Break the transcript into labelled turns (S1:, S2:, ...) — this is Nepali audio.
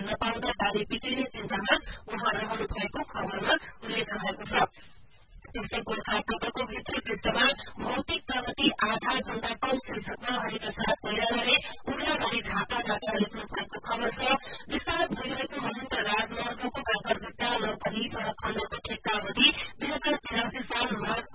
S1: भन्न पाउँदा बाली बिग्रिने चिन्तामा उहाँ रहनु भएको खबरमा उल्लेख रहेको छ। त्यस्तै गोर्खापत्रको भित्री पृष्ठमा भौतिक प्रगति आधा भन्दा कम शीर्षकमा हरिप्रसाद कोइरालाले उर्लाबारी झापाबाट लेख्नु भएको खबर छ। विस्तार भइरहेको महेन्द्र राजमार्गको काकरभिट्टा नौपनी सड़क खण्डको ठेक्का अवधि 2083 साल माघ